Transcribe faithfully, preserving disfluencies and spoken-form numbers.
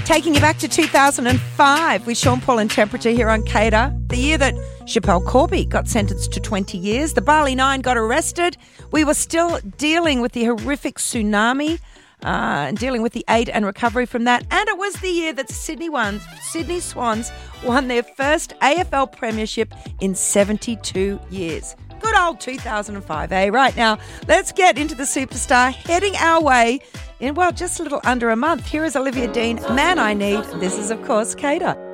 Taking you back to two thousand five with Sean Paul and Temperature here on Cater, the year that Schapelle Corby got sentenced to twenty years. The Bali Nine got arrested. We were still dealing with the horrific tsunami uh, and dealing with the aid and recovery from that. And it was the year that Sydney, won, Sydney Swans won their first A F L premiership in seventy-two years. Good old two thousand five, eh? Right now, let's get into the superstar heading our way in, well, just a little under a month. Here is Olivia Dean, Man I Need. This is, of course, Cater.